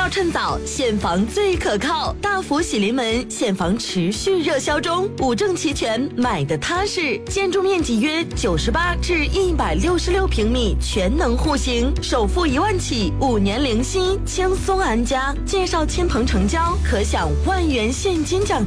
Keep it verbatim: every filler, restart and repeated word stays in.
要趁早，现房最可靠。大福喜临门，现房持续热销中，五证齐全，买的踏实。建筑面积约九十八至一百六十六平米，全能户型，首付一万起，五年零息，轻松安家。介绍亲朋成交，可享万元现金奖